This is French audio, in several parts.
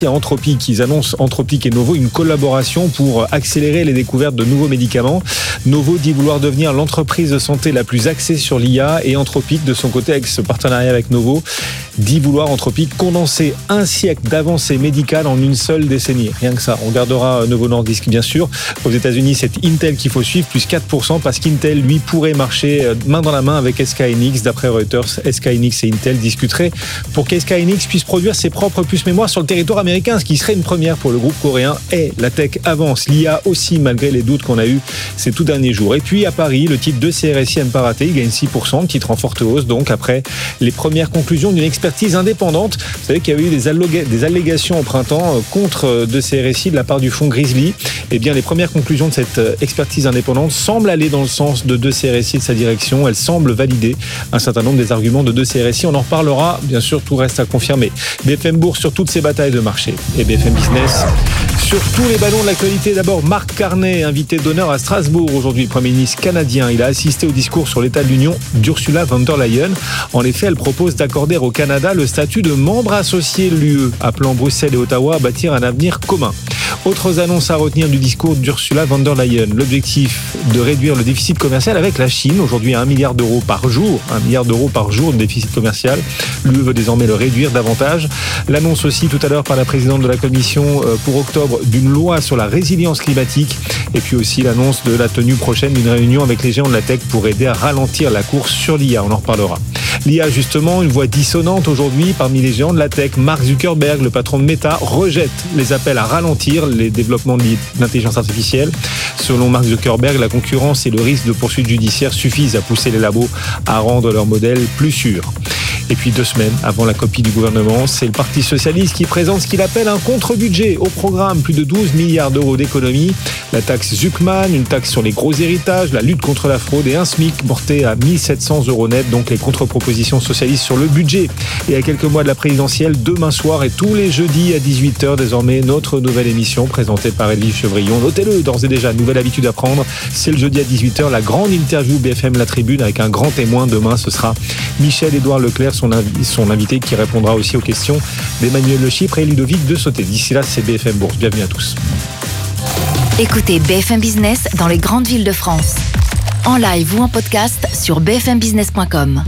Anthropic, ils annoncent Anthropic et Novo une collaboration pour accélérer les découvertes de nouveaux médicaments. Novo dit vouloir devenir l'entreprise de santé la plus axée sur l'IA et Anthropic, de son côté, avec ce partenariat avec Novo, dit vouloir Anthropic condenser un siècle d'avancées médicales en une seule décennie. Rien que ça. On gardera Novo Nordisk, bien sûr. Aux États-Unis, c'est Intel qu'il faut suivre, plus 4%, parce qu'Intel, lui, pourrait marcher main dans la main avec SK Hynix. D'après Reuters, SK Hynix et Intel discuteraient pour qu'SK Hynix puisse produire ses propres puces mémoire sur le territoire américain, ce qui serait une première pour le groupe coréen. Et la tech avance, l'IA aussi, malgré les doutes qu'on a eus ces tout derniers jours. Et puis à Paris, le titre de CRSI n'a pas raté, il gagne 6%, titre en forte hausse, donc après les premières conclusions d'une expertise indépendante. Vous savez qu'il y avait eu des allégations au printemps contre de CRSI de la part du fonds Grizzly. Eh bien, les premières conclusions de cette expertise indépendante semblent aller dans le sens de CRSI, de sa direction. Elles semblent valider un certain nombre des arguments de CRSI. On en reparlera, bien sûr, tout reste à confirmer. BFM Bourse sur toutes ces batailles de marché. Et BFM Business sur tous les ballons de l'actualité. D'abord, Mark Carney, invité d'honneur à Strasbourg aujourd'hui, Premier ministre canadien. Il a assisté au discours sur l'état de l'Union d'Ursula von der Leyen. En effet, elle propose d'accorder au Canada le statut de membre associé de l'UE, appelant Bruxelles et Ottawa à bâtir un avenir commun. Autres annonces à retenir du discours d'Ursula von der Leyen. L'objectif de réduire le déficit commercial avec la Chine, aujourd'hui à 1 milliard d'euros par jour. 1 milliard d'euros par jour de déficit commercial. L'UE veut désormais le réduire davantage. L'annonce aussi tout à l'heure par la présidente de la Commission pour octobre d'une loi sur la résilience climatique. Et puis aussi l'annonce de la tenue prochaine d'une réunion avec les géants de la tech pour aider à ralentir la course sur l'IA. On en reparlera. L'IA, justement, une voix dissonante aujourd'hui parmi les géants de la tech. Mark Zuckerberg, le patron de Meta, rejette les appels à ralentir les développements de l'intelligence artificielle. Selon Mark Zuckerberg, la concurrence et le risque de poursuite judiciaire suffisent à pousser les labos à rendre leur modèle plus sûr. Et puis 2 semaines avant la copie du gouvernement, c'est le Parti socialiste qui présente ce qu'il appelle un contre-budget. Au programme, plus de 12 milliards d'euros d'économies. La taxe Zuckman, une taxe sur les gros héritages, la lutte contre la fraude et un SMIC porté à 1 700 euros net. Donc les contre-propositions socialistes sur le budget. Et à quelques mois de la présidentielle, demain soir et tous les jeudis à 18h, désormais, notre nouvelle émission présentée par Edwige Chevrillon. Notez-le, d'ores et déjà, nouvelle habitude à prendre. C'est le jeudi à 18h, la grande interview BFM La Tribune avec un grand témoin. Demain, ce sera Michel-Édouard Leclerc, son invité, qui répondra aussi aux questions d'Emmanuel Le Chypre et Ludovic de Sauté. D'ici là, c'est BFM Bourse. Bienvenue à tous. Écoutez BFM Business dans les grandes villes de France. En live ou en podcast sur bfmbusiness.com.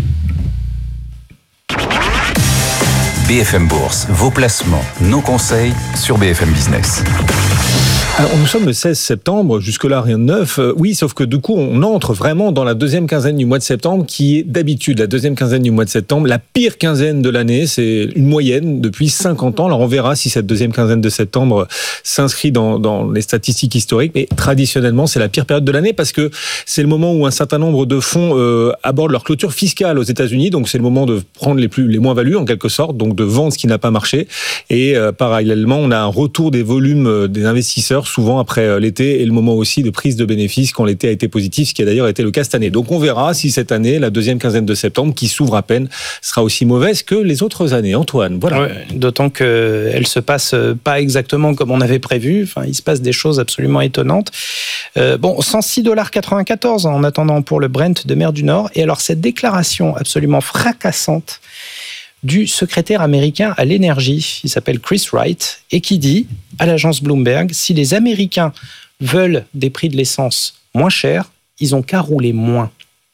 BFM Bourse, vos placements, nos conseils sur BFM Business. Alors, nous sommes le 16 septembre, jusque-là rien de neuf. Oui, sauf que du coup, on entre vraiment dans la deuxième quinzaine du mois de septembre, qui est d'habitude la deuxième quinzaine du mois de septembre, la pire quinzaine de l'année. C'est une moyenne depuis 50 ans. Alors, on verra si cette deuxième quinzaine de septembre s'inscrit dans les statistiques historiques. Mais traditionnellement, c'est la pire période de l'année parce que c'est le moment où un certain nombre de fonds abordent leur clôture fiscale aux États-Unis. Donc, c'est le moment de prendre les moins-values, en quelque sorte, donc de vendre ce qui n'a pas marché. Et parallèlement, on a un retour des volumes des investisseurs, souvent après l'été, et le moment aussi de prise de bénéfices quand l'été a été positif, ce qui a d'ailleurs été le cas cette année. Donc on verra si cette année, la deuxième quinzaine de septembre, qui s'ouvre à peine, sera aussi mauvaise que les autres années. Antoine, voilà. Ouais, d'autant qu'elle se passe pas exactement comme on avait prévu. Enfin, il se passe des choses absolument étonnantes. 106,94 $ en attendant pour le Brent de mer du Nord. Et alors cette déclaration absolument fracassante du secrétaire américain à l'énergie, il s'appelle Chris Wright, et qui dit à l'agence Bloomberg, si les Américains veulent des prix de l'essence moins chers, ils ont qu'à rouler moins.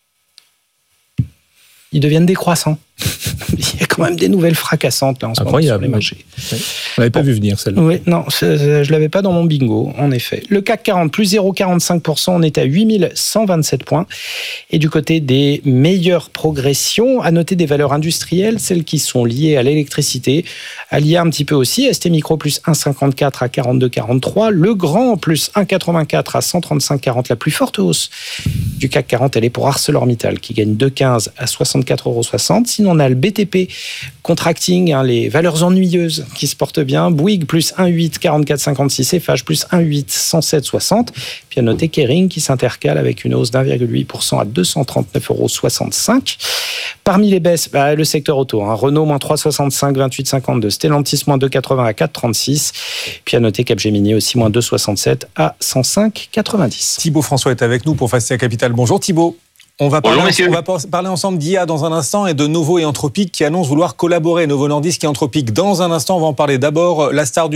Ils deviennent décroissants. Il y a quand même des nouvelles fracassantes là, en ce moment sur les marchés. Oui. On l'avait pas vu venir, celle-là. Oui, non, je l'avais pas dans mon bingo, en effet. Le CAC 40, plus 0,45%, on est à 8127 points. Et du côté des meilleures progressions, à noter des valeurs industrielles, celles qui sont liées à l'électricité, à l'IA un petit peu aussi, ST Micro plus 1,54 à 42,43, Le Grand plus 1,84 à 135,40, la plus forte hausse du CAC 40, elle est pour ArcelorMittal, qui gagne 2,15 à 64,60 €. Sinon, on a le BTP Contracting, les valeurs ennuyeuses qui se portent bien. Bouygues plus 1,8, 44,56. Eiffage plus 1,8, 107,60. Puis à noter Kering qui s'intercale avec une hausse d'1,8% à 239,65 €. Parmi les baisses, le secteur auto. Renault moins 3,65, 28,52. Stellantis moins 2,80 à 4,36. Puis à noter Capgemini aussi moins 2,67 à 105,90. Thibaut François est avec nous pour Fastia Capital. Bonjour Thibaut. On va parler ensemble d'IA dans un instant et de Novo et Anthropic qui annoncent vouloir collaborer. Novo Nordisk et Anthropic dans un instant. On va en parler. D'abord, la star du